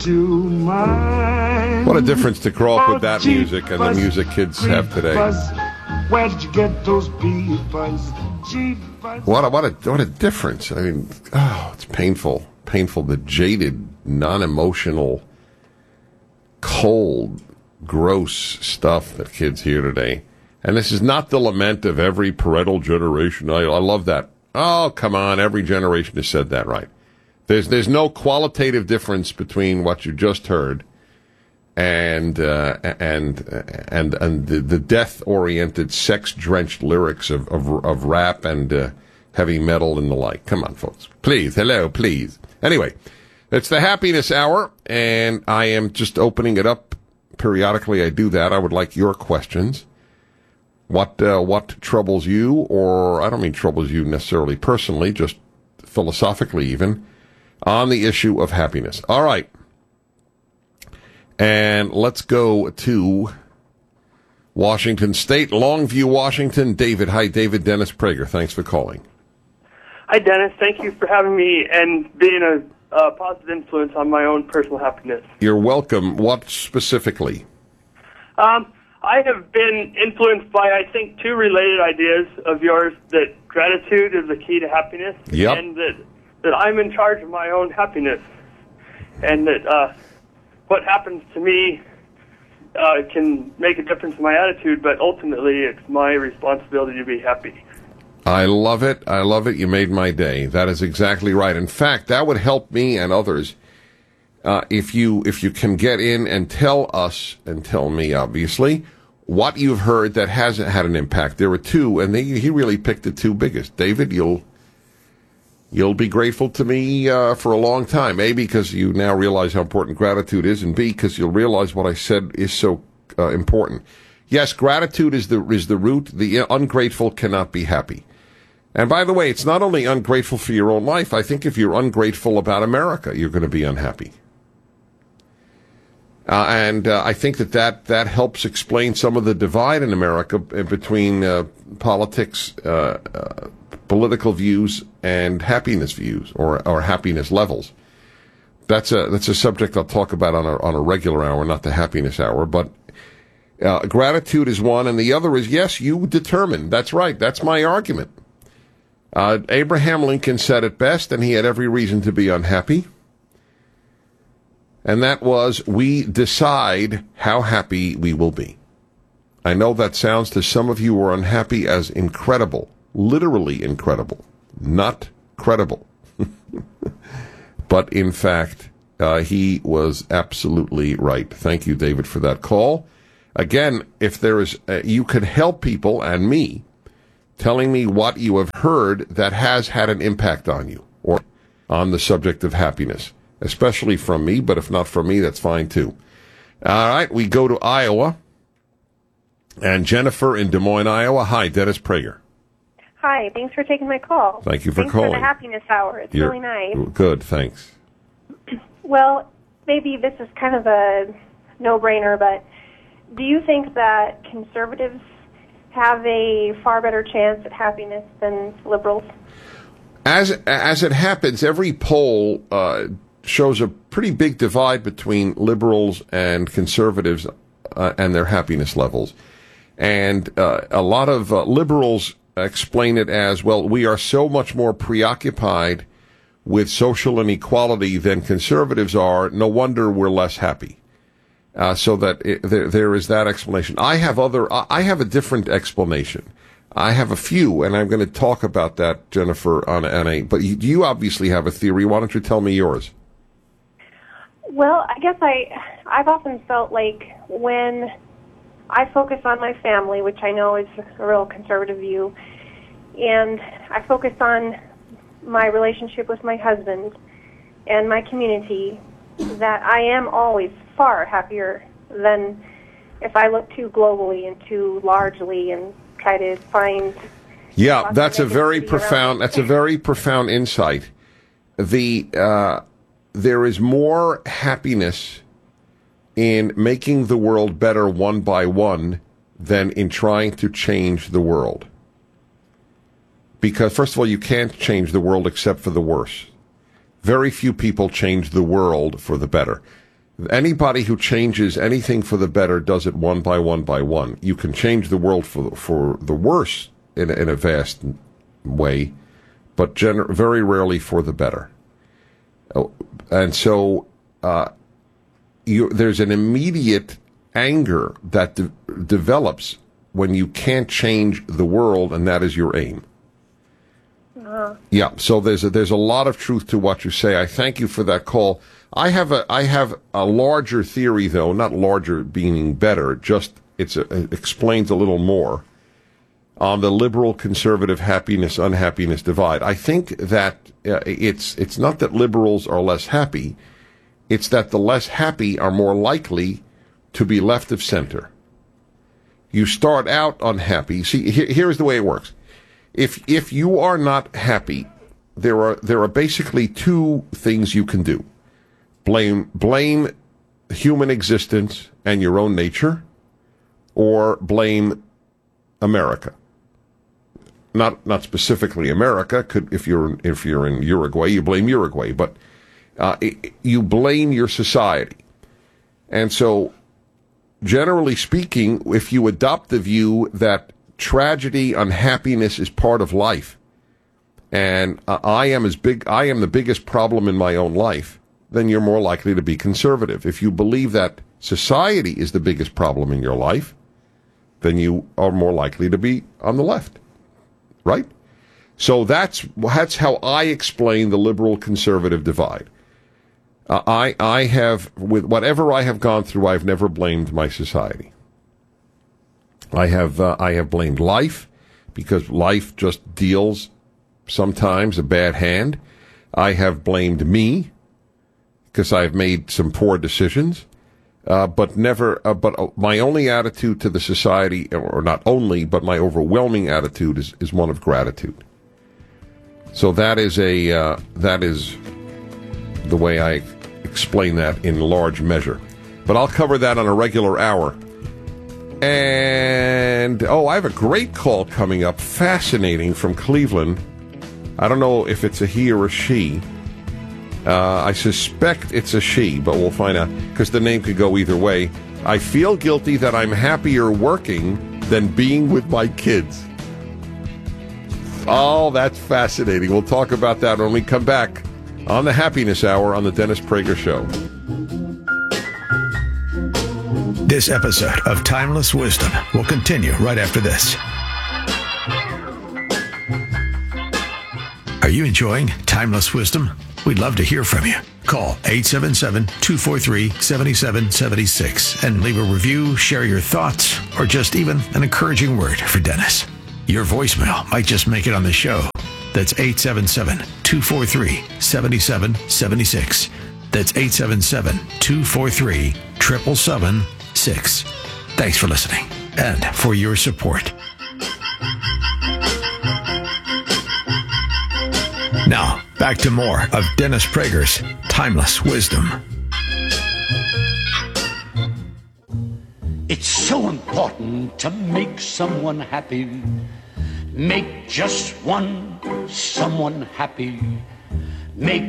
What a difference to grow up with that music and the music kids have today. Where did you get those beavers? What a difference. I mean, it's painful. Painful, the jaded, non-emotional, cold, gross stuff that kids hear today. And this is not the lament of every parental generation. I love that. Oh, come on, every generation has said that, right? There's no qualitative difference between what you just heard and the death-oriented, sex-drenched lyrics of rap and heavy metal and the like. Come on, folks. Please, hello, please. Anyway, it's the Happiness Hour, and I am just opening it up. Periodically I do that. I would like your questions. What troubles you, or I don't mean troubles you necessarily personally, just philosophically even, on the issue of happiness. All right. And let's go to Washington State, Longview, Washington. David. Hi, David. Dennis Prager. Thanks for calling. Hi, Dennis. Thank you for having me and being a positive influence on my own personal happiness. You're welcome. What specifically? I have been influenced by, I think, two related ideas of yours, that gratitude is the key to happiness, yep, and that I'm in charge of my own happiness, and that what happens to me can make a difference in my attitude, but ultimately it's my responsibility to be happy. I love it. I love it. You made my day. That is exactly right. In fact, that would help me and others if you can get in and tell us, and tell me, obviously, what you've heard that hasn't had an impact. There were two, and he really picked the two biggest. David, you'll be grateful to me for a long time. A, because you now realize how important gratitude is, and B, because you'll realize what I said is so important. Yes, gratitude is the root. The ungrateful cannot be happy. And by the way, it's not only ungrateful for your own life. I think if you're ungrateful about America, you're going to be unhappy. And I think that helps explain some of the divide in America between politics, political views, and happiness views, or happiness levels. That's a subject I'll talk about on a regular hour, not the happiness hour. But gratitude is one, and the other is, yes, you determine. That's right. That's my argument. Abraham Lincoln said it best, and he had every reason to be unhappy. And that was, we decide how happy we will be. I know that sounds to some of you who are unhappy as incredible, literally incredible, not credible. But in fact, he was absolutely right. Thank you, David, for that call. Again, if there is, you could help people and me telling me what you have heard that has had an impact on you or on the subject of happiness, especially from me, but if not from me, that's fine too. All right, we go to Iowa. And Jennifer in Des Moines, Iowa. Hi, Dennis Prager. Hi, thanks for taking my call. Thank you for calling. calling. Thanks for the happiness hour. It's really nice. Good, thanks. Well, maybe this is kind of a no-brainer, but do you think that conservatives have a far better chance at happiness than liberals? As it happens, every poll shows a pretty big divide between liberals and conservatives and their happiness levels. And a lot of liberals explain it as, well, we are so much more preoccupied with social inequality than conservatives are. No wonder we're less happy. So that there is that explanation. I have a different explanation. I have a few, and I'm going to talk about that, Jennifer, but you obviously have a theory. Why don't you tell me yours? Well, I guess I've often felt like when I focus on my family, which I know is a real conservative view, and I focus on my relationship with my husband and my community, that I am always far happier than if I look too globally and too largely and try to find. Yeah, that's a very profound insight. There is more happiness in making the world better one by one than in trying to change the world. Because, first of all, you can't change the world except for the worse. Very few people change the world for the better. Anybody who changes anything for the better does it one by one by one. You can change the world for the worse in a vast way, but very rarely for the better. And so there's an immediate anger that develops when you can't change the world, and that is your aim. Yeah, so there's a lot of truth to what you say. I thank you for that call. I have a larger theory, though, not larger meaning better, just it explains a little more on the liberal conservative happiness unhappiness divide. I think that it's not that liberals are less happy, it's that the less happy are more likely to be left of center. You start out unhappy. See, here's the way it works. If you are not happy, there are basically two things you can do. Blame human existence and your own nature, or blame America. Not specifically America. If you're in Uruguay, you blame Uruguay, but you blame your society. And so, generally speaking, if you adopt the view that tragedy, unhappiness is part of life, and I am the biggest problem in my own life, then you're more likely to be conservative. If you believe that society is the biggest problem in your life, then you are more likely to be on the left, right? So that's how I explain the liberal conservative divide. I have, with whatever I have gone through, I've never blamed my society. I have blamed life, because life just deals sometimes a bad hand. I have blamed me, because I've made some poor decisions, but my only attitude to the society, or not only, but my overwhelming attitude is one of gratitude. So that is the way I explain that in large measure. But I'll cover that on a regular hour. And, I have a great call coming up, fascinating, from Cleveland. I don't know if it's a he or a she. I suspect it's a she, but we'll find out, because the name could go either way. I feel guilty that I'm happier working than being with my kids. Oh, that's fascinating. We'll talk about that when we come back on the Happiness Hour on the Dennis Prager Show. This episode of Timeless Wisdom will continue right after this. Are you enjoying Timeless Wisdom? We'd love to hear from you. Call 877-243-7776 and leave a review, share your thoughts, or just even an encouraging word for Dennis. Your voicemail might just make it on the show. That's 877-243-7776. That's 877-243-7776. Thanks for listening and for your support. Now, back to more of Dennis Prager's Timeless Wisdom. It's so important to make someone happy. Make just one someone happy. Make